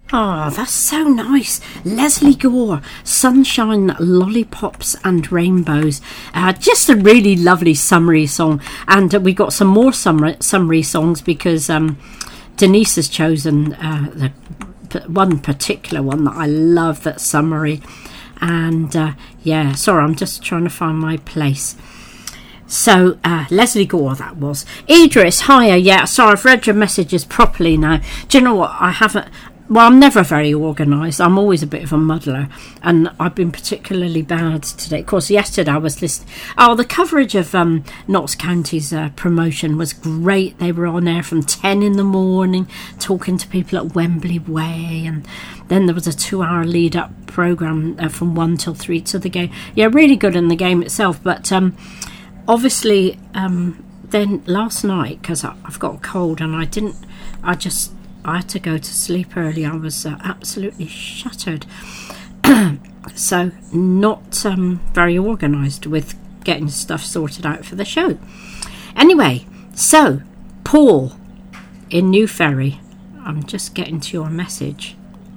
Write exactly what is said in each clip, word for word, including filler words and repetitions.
Oh, that's so nice. Lesley Gore, Sunshine, Lollipops and Rainbows. Uh, just a really lovely summery song. And uh, we got some more summer, summery songs because um, Denise has chosen uh, the p- one particular one that I love that's summery. And uh, yeah, sorry, I'm just trying to find my place. So, uh, Lesley Gore, that was. Idris, hiya, yeah, sorry, I've read your messages properly now. Do you know what? I haven't... Well, I'm never very organised. I'm always a bit of a muddler. And I've been particularly bad today. Of course, yesterday I was listening... Oh, the coverage of um, Notts County's uh, promotion was great. They were on air from ten in the morning, talking to people at Wembley Way. And then there was a two-hour lead-up programme uh, from one till three to the game. Yeah, really good in the game itself. But um, obviously, um, then last night, because I've got a cold and I didn't... I just... I had to go to sleep early. I was uh, absolutely shattered. So not um, very organised with getting stuff sorted out for the show. Anyway, so Paul in New Ferry. I'm just getting to your message.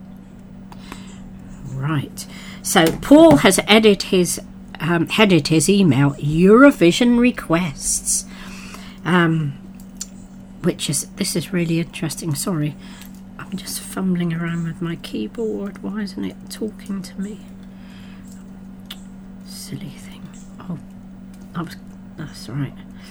Right. So Paul has edited his, um, headed his email Eurovision requests. Um... Which is, this is really interesting. Sorry, I'm just fumbling around with my keyboard. Why isn't it talking to me? Silly thing. Oh, I was, that's right.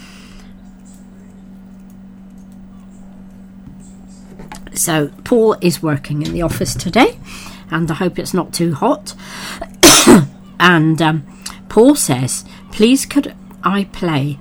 So, Paul is working in the office today, and I hope it's not too hot. And um, Paul says, please could I play...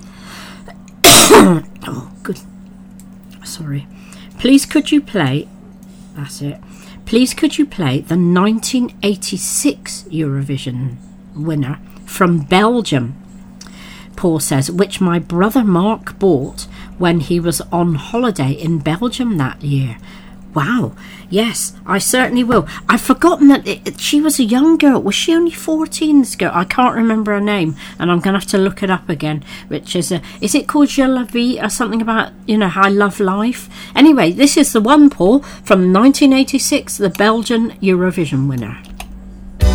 oh, good. Sorry. Please could you play... That's it. Please could you play the nineteen eighty-six Eurovision winner from Belgium, Paul says, which my brother Mark bought when he was on holiday in Belgium that year. Wow. Yes, I certainly will. I've forgotten that it, it, she was a young girl. Was she only fourteen, this girl? I can't remember her name, and I'm going to have to look it up again, which is, a, is it called Je la vie or something about, you know, how I love life? Anyway, this is the one, Paul, from nineteen eighty-six, the Belgian Eurovision winner.